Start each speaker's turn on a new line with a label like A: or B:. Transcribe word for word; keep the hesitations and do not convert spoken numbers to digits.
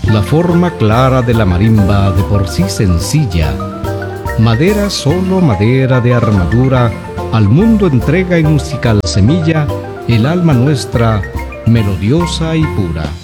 A: La forma clara de la marimba, de por sí sencilla, madera solo, madera de armadura, al mundo entrega en musical semilla el alma nuestra, melodiosa y pura.